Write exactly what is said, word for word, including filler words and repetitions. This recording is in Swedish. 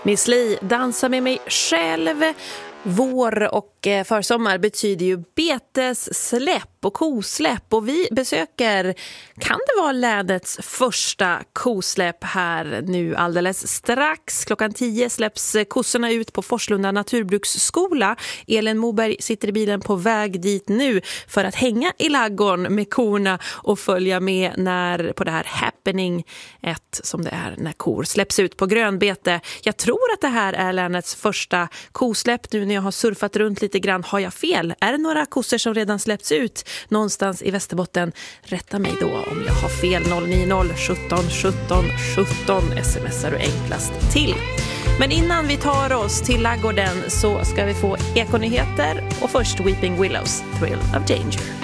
Miss Li, dansa med mig själv. Vår och försommar betyder ju betessläpp och kosläpp, och vi besöker, kan det vara länets första kosläpp här nu alldeles strax. Klockan tio släpps kossorna ut på Forslunda naturbruksskola. Elin Moberg sitter i bilen på väg dit nu för att hänga i laggården med korna och följa med när, på det här happening ett som det är när kor släpps ut på grönbete. Jag tror att det här är länets första kosläpp. Nu när jag har surfat runt lite grann, har jag fel? Är det några kossor som redan släppts ut någonstans i Västerbotten? Rätta mig då om jag har fel. Noll nio noll sjutton sjutton sjutton smsar du enklast till. Men innan vi tar oss till laggården så ska vi få ekonyheter och först Weeping Willows, Thrill of Danger.